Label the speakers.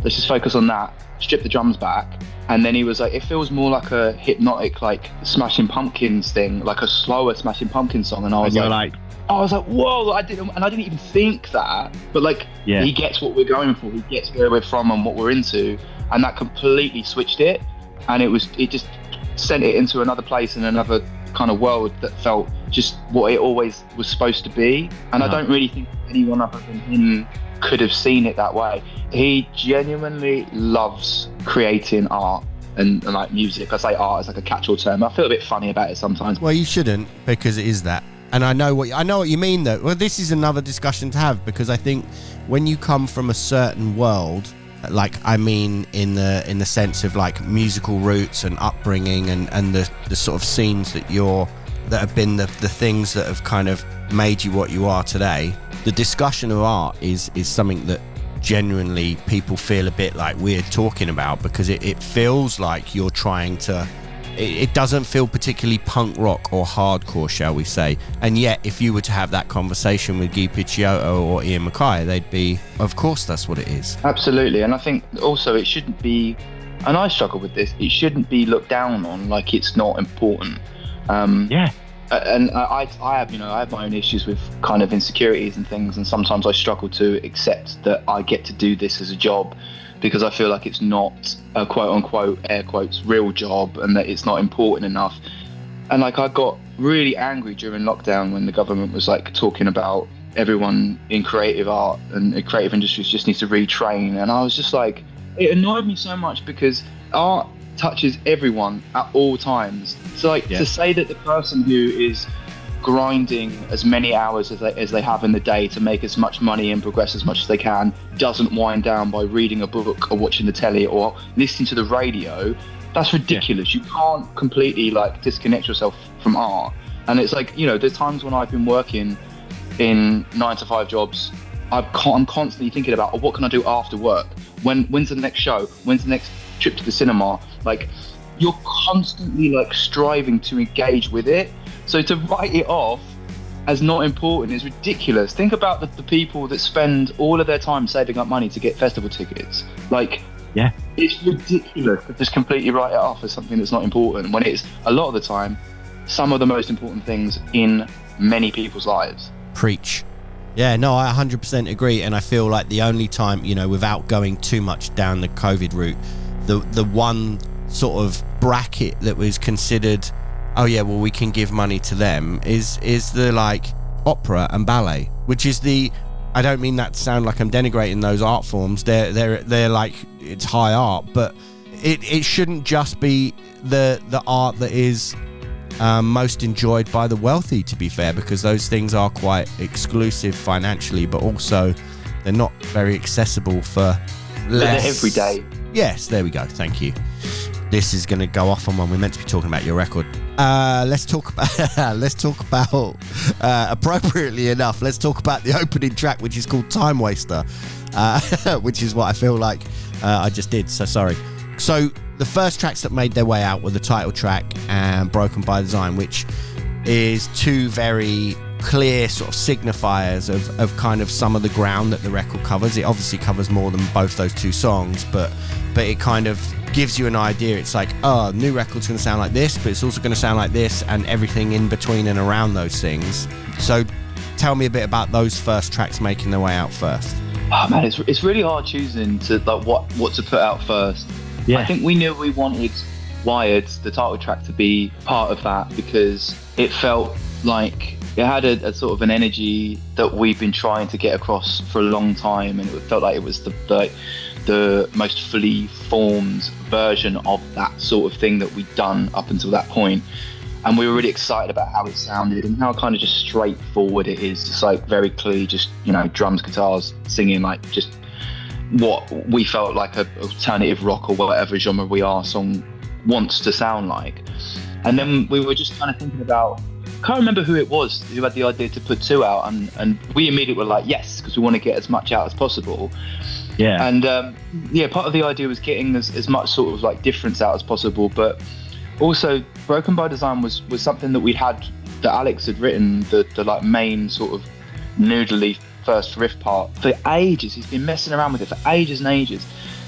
Speaker 1: let's just focus on that, strip the drums back. And then he was like, it feels more like a hypnotic, like Smashing Pumpkins thing, like a slower Smashing Pumpkins song. And I was like, whoa, I didn't even think that. But like, he gets what we're going for. He gets where we're from and what we're into. And that completely switched it. And it just sent it into another place in another kind of world that felt just what it always was supposed to be. And I don't really think anyone other than him could have seen it that way. He genuinely loves creating art and like music. I say art as like a catch-all term. I feel a bit funny about it sometimes.
Speaker 2: Well, you shouldn't, because it is that. And I know what you mean, though. Well, this is another discussion to have, because I think when you come from a certain world, like I mean in the sense of like musical roots and upbringing and the sort of scenes that have been the things that have kind of made you what you are today, the discussion of art is something that genuinely people feel a bit like weird talking about, because it feels like you're trying to, it doesn't feel particularly punk rock or hardcore, shall we say. And yet if you were to have that conversation with Guy Picciotto or Ian MacKaye, they'd be, of course that's what it is.
Speaker 1: Absolutely. And I think also it shouldn't be, and I struggle with this, it shouldn't be looked down on like it's not important. And I have my own issues with kind of insecurities and things, and sometimes I struggle to accept that I get to do this as a job, because I feel like it's not a quote unquote, air quotes, real job, and that it's not important enough. And like I got really angry during lockdown when the government was like talking about everyone in creative art and creative industries just needs to retrain. And I was just like, it annoyed me so much, because art touches everyone at all times. So like to say that the person who is grinding as many hours as they have in the day to make as much money and progress as much as they can doesn't wind down by reading a book or watching the telly or listening to the radio, that's ridiculous. You can't completely like disconnect yourself from art. And it's like, you know, there's times when I've been working in 9-to-5 jobs, I'm constantly thinking about, oh, what can I do after work? When's the next show? When's the next trip to the cinema? Like, you're constantly like striving to engage with it. So to write it off as not important is ridiculous. Think about the people that spend all of their time saving up money to get festival tickets. Like, it's ridiculous to just completely write it off as something that's not important, when it's a lot of the time some of the most important things in many people's lives.
Speaker 2: Preach. Yeah, no, I 100% agree. And I feel like the only time, you know, without going too much down the COVID route, the one sort of bracket that was considered, oh yeah, well, we can give money to them is the like opera and ballet, which is I don't mean that to sound like I'm denigrating those art forms. They're like, it's high art, but it shouldn't just be the art that is most enjoyed by the wealthy, to be fair, because those things are quite exclusive financially, but also they're not very accessible for less.
Speaker 1: Every day.
Speaker 2: Yes, there we go. Thank you. This is going to go off on one. We're meant to be talking about your record. Let's talk about appropriately enough, let's talk about the opening track, which is called Time Waster, which is what I feel like I just did. So sorry. So the first tracks that made their way out were the title track and Broken by Design, which is two very clear sort of signifiers of kind of some of the ground that the record covers. It obviously covers more than both those two songs, but it kind of gives you an idea. It's like, oh, new record's going to sound like this, but it's also going to sound like this, and everything in between and around those things. So tell me a bit about those first tracks making their way out first.
Speaker 1: Oh man, it's really hard choosing to like what to put out first. I think we knew we wanted Wired, the title track, to be part of that, because it felt like it had a sort of an energy that we've been trying to get across for a long time, and it felt like it was the most fully formed version of that sort of thing that we'd done up until that point. And we were really excited about how it sounded and how kind of just straightforward it is, just like very clearly, just, you know, drums, guitars, singing, like just what we felt like a alternative rock or whatever genre we are song wants to sound like. And then we were just kind of thinking about, can't remember who it was who had the idea to put two out, and we immediately were like, yes, because we want to get as much out as possible. And part of the idea was getting as much sort of like difference out as possible, but also Broken by Design was something that Alex had written, the like main sort of noodly first riff part for ages. He's been messing around with it for ages and ages,